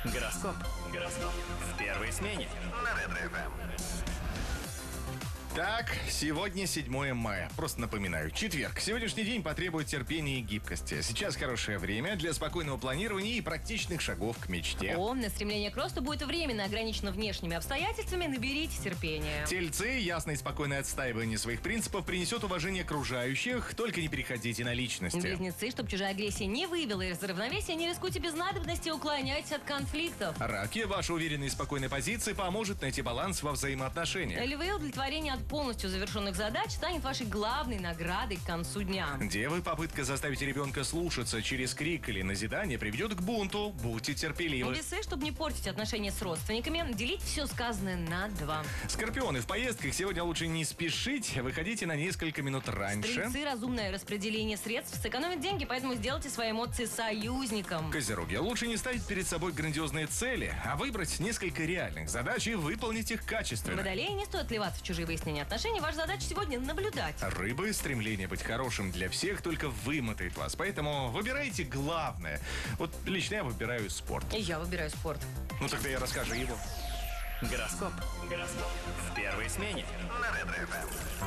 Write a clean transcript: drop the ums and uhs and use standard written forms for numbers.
Гороскоп. В первой смене. На Ретро-ФМ. Так, сегодня 7 мая. Просто напоминаю, четверг. Сегодняшний день потребует терпения и гибкости. Сейчас хорошее время для спокойного планирования и практичных шагов к мечте. Умное стремление к росту будет временно ограничено внешними обстоятельствами. Наберите терпения. Тельцы, ясное и спокойное отстаивание своих принципов принесет уважение окружающих, только не переходите на личности. Близнецы, чтобы чужая агрессия не вывела из равновесия, не рискуйте без надобности, уклоняйтесь от конфликтов. Раки, ваша уверенная и спокойная позиция поможет найти баланс во взаимоотношениях. Львы, удовлетворение от полностью завершенных задач станет вашей главной наградой к концу дня. Девы, попытка заставить ребенка слушаться через крик или назидание приведет к бунту. Будьте терпеливы. Весы, чтобы не портить отношения с родственниками, делить все сказанное на 2. Скорпионы, в поездках сегодня лучше не спешить. Выходите на несколько минут раньше. Стрельцы, разумное распределение средств сэкономит деньги, поэтому сделайте свои эмоции союзником. Козероги, лучше не ставить перед собой грандиозные цели, а выбрать несколько реальных задач и выполнить их качественно. Водолеи, не стоит вливаться в чужие выяснения отношений. Ваша задача сегодня наблюдать. Рыбы, стремление быть хорошим для всех только вымотает вас, поэтому выбирайте главное. Вот лично я выбираю спорт. И я выбираю спорт. Ну тогда я расскажу его. Гороскоп. В первой смене. На Ретро-ФМ.